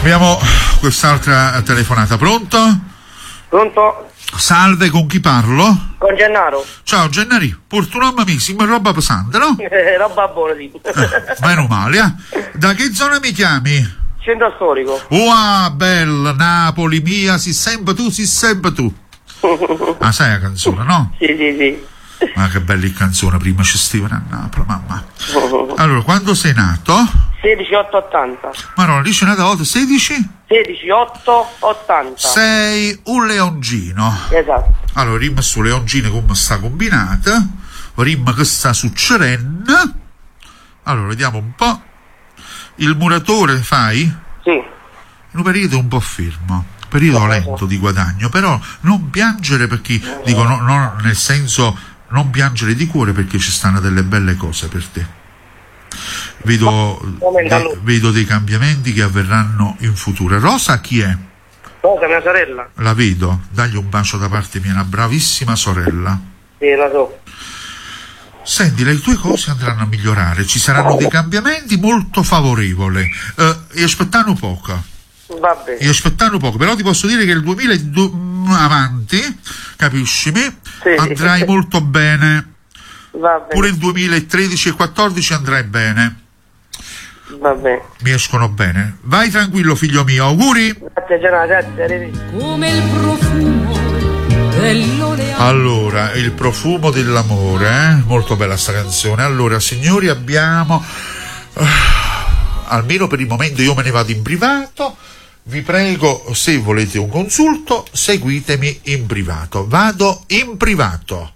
Abbiamo quest'altra telefonata. Pronto? Pronto? Salve, con chi parlo? Con Gennaro. Ciao Gennari, porto un mi sembra roba pesante, no? Roba buona, sì. Meno male, Da che zona mi chiami? Centro storico. Wow, bella, Napoli mia, sei sempre tu. Ah, sai la canzone, no? Sì. Ma che bella canzone, prima ci stivano a Napoli, mamma. Allora, quando sei nato? 16-8-80. Ma no, lì c'è nata volta 16? 16-8-80. Sei un leoncino. Esatto. Allora, rimma su leoncino come sta combinata, rimma che sta succedendo. Allora, vediamo un po'. Il muratore fai? Sì. In un periodo un po' fermo, periodo lento di guadagno, però non piangere perché, dico, no, nel senso, non piangere di cuore perché ci stanno delle belle cose per te. Vedo dei cambiamenti che avverranno in futuro. Rosa chi è? Rosa, mia sorella. La vedo, dagli un bacio da parte mia, una bravissima sorella. Sì, la so. Senti, le tue cose andranno a migliorare, ci saranno dei cambiamenti molto favorevoli. E aspettano poco. Va bene. E aspettano poco, però ti posso dire che il 2002 avanti, capiscimi, sì, andrai molto bene. Va bene. Pure il 2013 e 2014 andrai bene. Va bene. Mi escono bene. Vai tranquillo, figlio mio, auguri. Grazie, Gennaro, grazie. Come il profumo dell'oleo. Allora, il profumo dell'amore, molto bella sta canzone. Allora, signori, abbiamo almeno per il momento io me ne vado in privato. Vi prego, se volete un consulto, seguitemi in privato. Vado in privato.